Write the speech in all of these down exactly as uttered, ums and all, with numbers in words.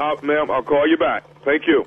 Uh, ma'am, I'll call you back. Thank you.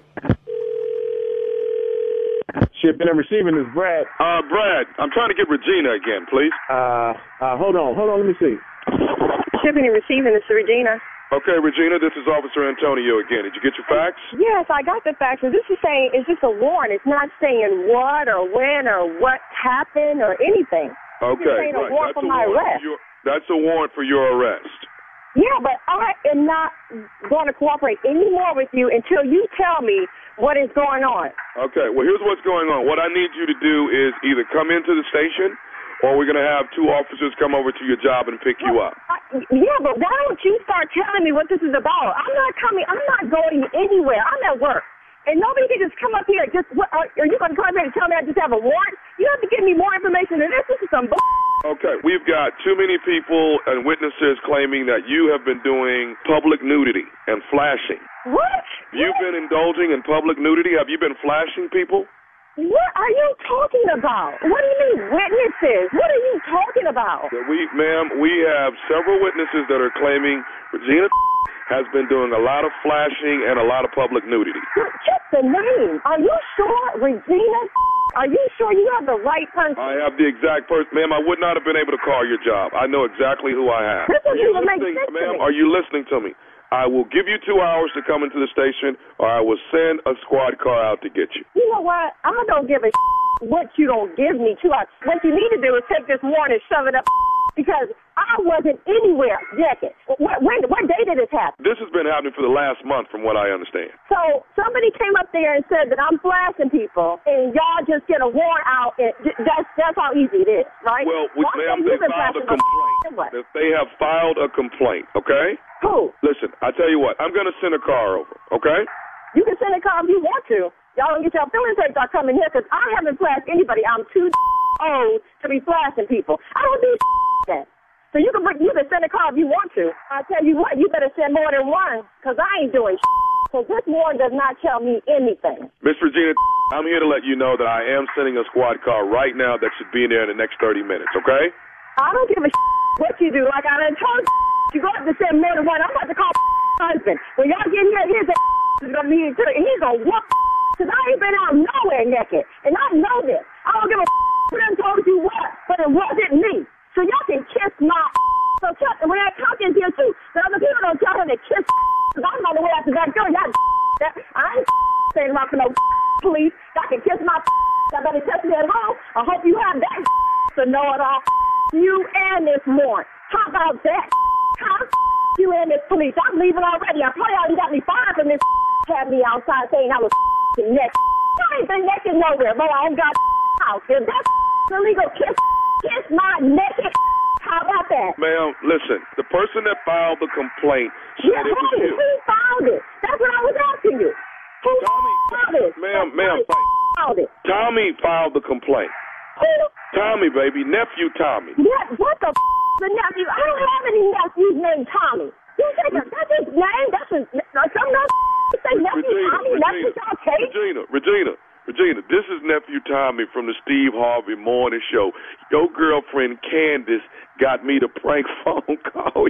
Shipping and receiving is Brad. Uh, Brad, I'm trying to get Regina again, please. Uh, uh, hold on, hold on, let me see. Shipping and receiving is Regina. Okay, Regina, this is Officer Antonio again. Did you get your facts? Yes, I got the facts. This is saying, it's just a warrant. It's not saying what or when or what happened or anything. Okay, it's saying right. a warrant That's for a my warrant arrest. for your, that's a warrant for your arrest. Yeah, but I am not going to cooperate anymore with you until you tell me what is going on. Okay, well, here's what's going on. What I need you to do is either come into the station or we're going to have two officers come over to your job and pick you up. I, yeah, but why don't you start telling me what this is about? I'm not coming. I'm not going anywhere. I'm at work. And nobody can just come up here. Just what, are, are you going to come up here and tell me I just have a warrant? You have to give me more information than this. This is some bull. Okay, we've got too many people and witnesses claiming that you have been doing public nudity and flashing. What? You've what? been indulging in public nudity? Have you been flashing people? What are you talking about? What do you mean witnesses? What are you talking about? We, ma'am, we have several witnesses that are claiming Regina has been doing a lot of flashing and a lot of public nudity. Just the name. Are you sure, Regina? Are you sure you have the right person? I have the exact person. Ma'am, I would not have been able to call your job. I know exactly who I have. This doesn't even make listening, sense ma'am, to me. are you listening to me? I will give you two hours to come into the station, or I will send a squad car out to get you. You know what? I don't give a what you don't give me two hours. What you need to do is take this warrant and shove it up because I wasn't anywhere naked. When, when, what day did this happen? This has been happening for the last month, from what I understand. So somebody came up there and said that I'm flashing people, and y'all just get a warrant out. And that's that's how easy it is, right? Well, we, ma'am, they filed a complaint. If they have filed a complaint, okay? Who? Listen, I tell you what, I'm going to send a car over, okay? You can send a car if you want to. Y'all don't get your feelings hurt by coming here because I haven't flashed anybody. I'm too old to be flashing people. I don't do that. So you can bring, you can send a car if you want to. I tell you what, you better send more than one because I ain't doing because this warrant does not tell me anything. Miss Regina, I'm here to let you know that I am sending a squad car right now that should be in there in the next thirty minutes, okay? I don't give a what you do. Like I done told you, you go have to send more than one. I'm about to call husband. When y'all get here, his is going to be here, and he's going to whoop because I ain't been out nowhere naked. And I know this. I don't give a who done told you what, but it wasn't me. So y'all can kiss my so Chuck, and when that Chuck is here too, the other people don't tell him to kiss because I'm on the way out to that door. Y'all that I ain't saying about for no police. Y'all can kiss my I better kiss me at home. I hope you have that to know it all. You and this warrant. How about that? Huh? You and this police. I'm leaving already. I probably already got me fired from this had me outside saying I was naked. I ain't been naked nowhere, but I don't got house. If that's illegal, kiss kiss my naked. How about that? Ma'am, listen, the person that filed the complaint said yeah, it was who, you. Who filed it? That's what I was asking you. Who Tommy, filed it? Ma'am, ma'am, Who filed it? Tommy filed the complaint. Who? Tommy, baby, nephew Tommy. What, what the f*** the nephew? I don't have any nephews named Tommy. You say that, that's his name? That's his, some other f*** say nephew Regina, Tommy? Regina, That's what y'all take? Regina, Regina. Regina, this is nephew Tommy from the Steve Harvey Morning Show. Your girlfriend Candace got me to prank phone call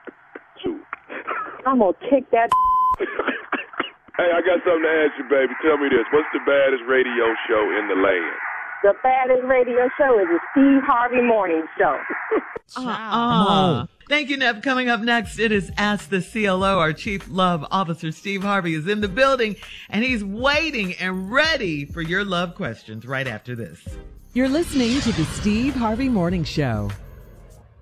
you. I'm gonna kick that. Hey, I got something to ask you, baby. Tell me this. What's the baddest radio show in the land? The baddest radio show is the Steve Harvey Morning Show. Uh-uh. Thank you, Nev. Coming up next, it is Ask the C L O. Our Chief Love Officer, Steve Harvey, is in the building, and he's waiting and ready for your love questions right after this. You're listening to the Steve Harvey Morning Show.